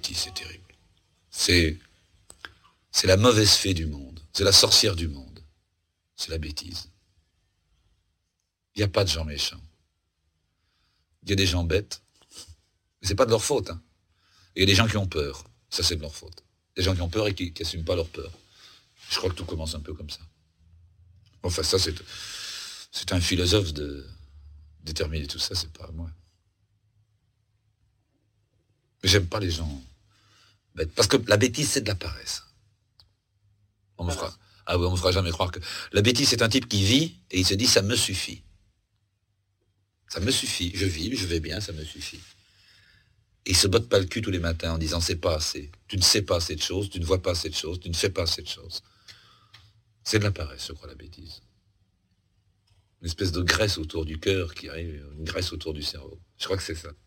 bêtise, c'est terrible. C'est la mauvaise fée du monde. C'est la sorcière du monde. C'est la bêtise. Il n'y a pas de gens méchants. Il y a des gens bêtes. Mais c'est pas de leur faute. Hein. Et il y a des gens qui ont peur. Ça, c'est de leur faute. Des gens qui ont peur et qui n'assument pas leur peur. Je crois que tout commence un peu comme ça. Enfin, ça, c'est un philosophe de déterminer tout ça, c'est pas moi. Mais j'aime pas les gens bêtes. Parce que la bêtise, c'est de la paresse. On me fera jamais croire que... La bêtise, c'est un type qui vit et il se dit, ça me suffit. Ça me suffit. Je vis, je vais bien, ça me suffit. Et il se botte pas le cul tous les matins en disant, c'est pas assez. Tu ne sais pas assez de choses, tu ne vois pas assez de choses, tu ne fais pas assez de choses. C'est de la paresse, je crois, la bêtise. Une espèce de graisse autour du cœur qui arrive, une graisse autour du cerveau. Je crois que c'est ça.